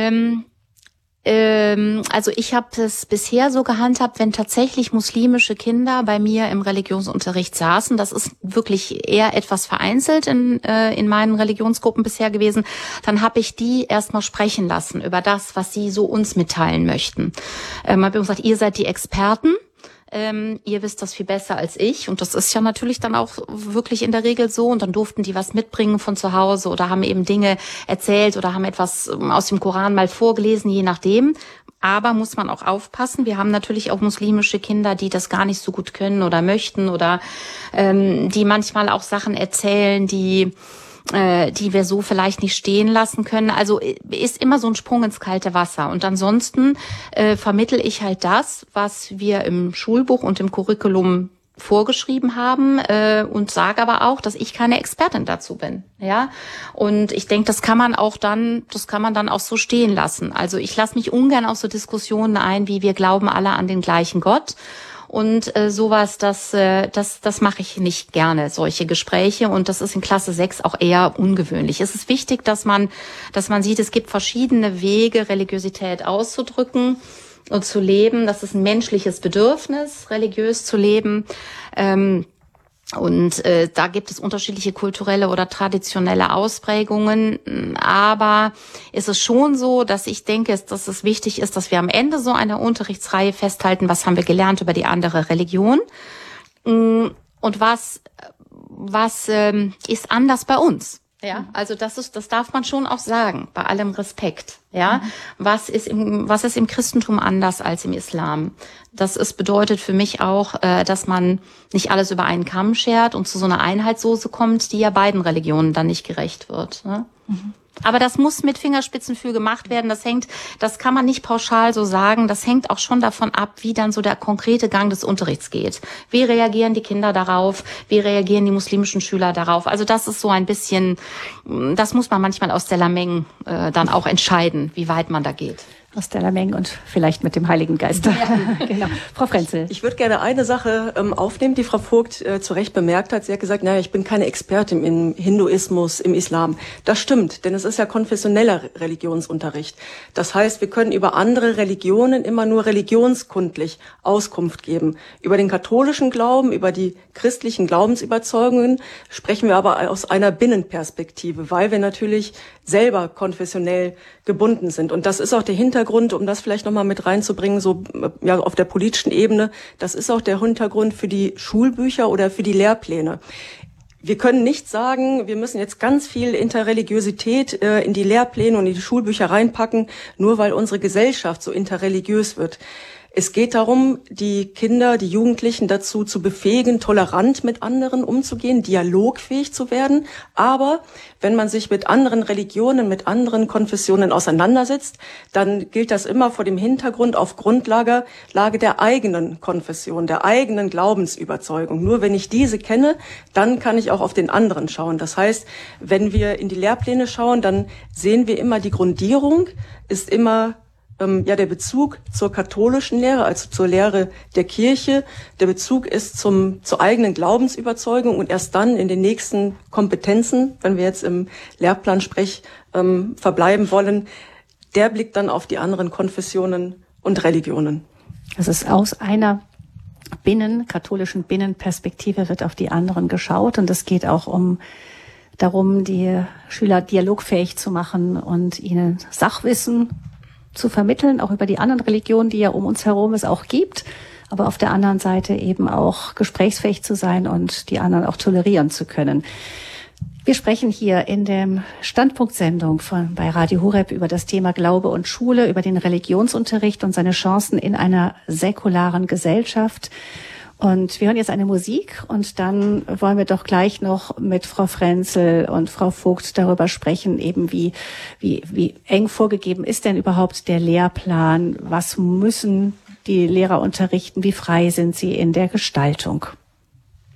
Also ich habe es bisher so gehandhabt, wenn tatsächlich muslimische Kinder bei mir im Religionsunterricht saßen, das ist wirklich eher etwas vereinzelt in meinen Religionsgruppen bisher gewesen, dann habe ich die erstmal sprechen lassen über das, was sie so uns mitteilen möchten. Habe gesagt, ihr seid die Experten. Ihr wisst das viel besser als ich, und das ist ja natürlich dann auch wirklich in der Regel so, und dann durften die was mitbringen von zu Hause oder haben eben Dinge erzählt oder haben etwas aus dem Koran mal vorgelesen, je nachdem. Aber muss man auch aufpassen, wir haben natürlich auch muslimische Kinder, die das gar nicht so gut können oder möchten oder die manchmal auch Sachen erzählen, die wir so vielleicht nicht stehen lassen können. Also ist immer so ein Sprung ins kalte Wasser. Und ansonsten vermittel ich halt das, was wir im Schulbuch und im Curriculum vorgeschrieben haben, und sage aber auch, dass ich keine Expertin dazu bin. Ja, und ich denke, das kann man dann auch so stehen lassen. Also ich lasse mich ungern auf so Diskussionen ein, wie wir glauben alle an den gleichen Gott. Und sowas, das mache ich nicht gerne, solche Gespräche. Und das ist in Klasse 6 auch eher ungewöhnlich. Es ist wichtig, dass man sieht, es gibt verschiedene Wege, Religiosität auszudrücken und zu leben. Das ist ein menschliches Bedürfnis, religiös zu leben. Und da gibt es unterschiedliche kulturelle oder traditionelle Ausprägungen. Aber es ist schon so, dass ich denke, dass es wichtig ist, dass wir am Ende so einer Unterrichtsreihe festhalten, was haben wir gelernt über die andere Religion und was ist anders bei uns. Ja, also das darf man schon auch sagen, bei allem Respekt. Ja, was ist im Christentum anders als im Islam? Das bedeutet für mich auch, dass man nicht alles über einen Kamm schert und zu so einer Einheitssoße kommt, die ja beiden Religionen dann nicht gerecht wird. Ne? Mhm. Aber das muss mit Fingerspitzengefühl gemacht werden. Das kann man nicht pauschal so sagen. Das hängt auch schon davon ab, wie dann so der konkrete Gang des Unterrichts geht. Wie reagieren die Kinder darauf? Wie reagieren die muslimischen Schüler darauf? Also das ist so ein bisschen, das muss man manchmal aus der Lameng dann auch entscheiden, wie weit man da geht. Aus der Lameng und vielleicht mit dem Heiligen Geist. Ja. Genau. Frau Frenzel. Ich würde gerne eine Sache aufnehmen, die Frau Vogt zu Recht bemerkt hat. Sie hat gesagt, naja, ich bin keine Expertin im Hinduismus, im Islam. Das stimmt, denn es ist ja konfessioneller Religionsunterricht. Das heißt, wir können über andere Religionen immer nur religionskundlich Auskunft geben. Über den katholischen Glauben, über die christlichen Glaubensüberzeugungen sprechen wir aber aus einer Binnenperspektive, weil wir natürlich selber konfessionell gebunden sind. Und das ist auch der Hintergrund, um das vielleicht nochmal mit reinzubringen, so ja auf der politischen Ebene, das ist auch der Hintergrund für die Schulbücher oder für die Lehrpläne. Wir können nicht sagen, wir müssen jetzt ganz viel Interreligiosität in die Lehrpläne und in die Schulbücher reinpacken, nur weil unsere Gesellschaft so interreligiös wird. Es geht darum, die Kinder, die Jugendlichen dazu zu befähigen, tolerant mit anderen umzugehen, dialogfähig zu werden. Aber wenn man sich mit anderen Religionen, mit anderen Konfessionen auseinandersetzt, dann gilt das immer vor dem Hintergrund auf Grundlage der eigenen Konfession, der eigenen Glaubensüberzeugung. Nur wenn ich diese kenne, dann kann ich auch auf den anderen schauen. Das heißt, wenn wir in die Lehrpläne schauen, dann sehen wir immer, die Grundierung ist immer der Bezug zur katholischen Lehre, also zur Lehre der Kirche. Der Bezug ist zur eigenen Glaubensüberzeugung und erst dann in den nächsten Kompetenzen, wenn wir jetzt im Lehrplansprech verbleiben wollen, der blickt dann auf die anderen Konfessionen und Religionen. Das ist aus einer katholischen Binnenperspektive wird auf die anderen geschaut, und es geht auch darum, die Schüler dialogfähig zu machen und ihnen Sachwissen zu vermitteln, auch über die anderen Religionen, die ja um uns herum es auch gibt, aber auf der anderen Seite eben auch gesprächsfähig zu sein und die anderen auch tolerieren zu können. Wir sprechen hier in der Standpunktsendung bei Radio Horeb über das Thema Glaube und Schule, über den Religionsunterricht und seine Chancen in einer säkularen Gesellschaft. Und wir hören jetzt eine Musik, und dann wollen wir doch gleich noch mit Frau Frenzel und Frau Vogt darüber sprechen, eben wie eng vorgegeben ist denn überhaupt der Lehrplan? Was müssen die Lehrer unterrichten? Wie frei sind sie in der Gestaltung?